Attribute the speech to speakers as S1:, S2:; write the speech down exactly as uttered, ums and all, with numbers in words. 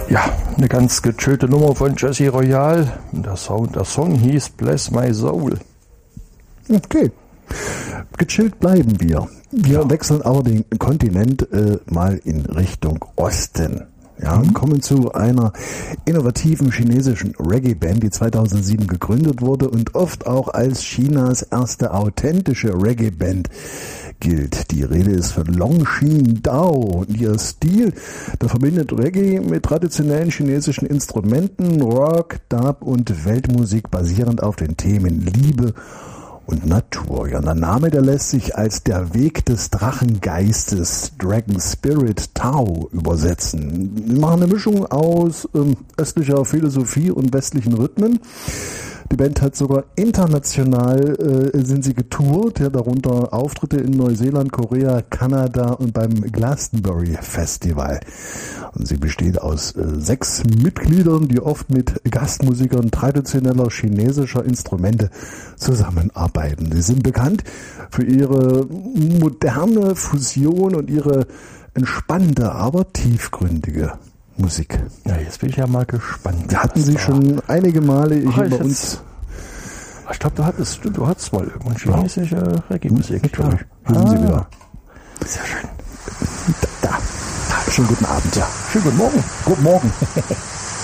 S1: Ja, eine ganz gechillte Nummer von Jesse Royal. Der Sound, der Song hieß Bless My Soul.
S2: Okay. Gechillt bleiben wir. Wir ja. wechseln aber den Kontinent äh, mal in Richtung Osten. Ja, mhm. kommen zu einer innovativen chinesischen Reggae-Band, die zweitausendsieben gegründet wurde und oft auch als Chinas erste authentische Reggae-Band gilt. Die Rede ist von Longxin Dao und ihr Stil, der verbindet Reggae mit traditionellen chinesischen Instrumenten, Rock, Dub und Weltmusik basierend auf den Themen Liebe und Natur. Ja, der Name, der lässt sich als der Weg des Drachengeistes, Dragon Spirit Tao, übersetzen. Wir machen eine Mischung aus ähm, östlicher Philosophie und westlichen Rhythmen. Die Band hat sogar international äh, sind sie getourt, ja, darunter Auftritte in Neuseeland, Korea, Kanada und beim Glastonbury Festival. Und sie besteht aus äh, sechs Mitgliedern, die oft mit Gastmusikern traditioneller chinesischer Instrumente zusammenarbeiten. Sie sind bekannt für ihre moderne Fusion und ihre entspannte, aber tiefgründige Musik.
S1: Ja, jetzt bin ich ja mal gespannt.
S2: Wir hatten sie schon einige Male hier bei uns.
S1: Ich glaube, du hattest, du, du hattest mal irgendwann chinesische ja. Reggae-Musik.
S2: Klar. Hier sind sie wieder.
S1: Sehr schön.
S2: Da, da. Schönen guten Abend.
S1: Ja, schönen guten Morgen.
S2: Guten Morgen.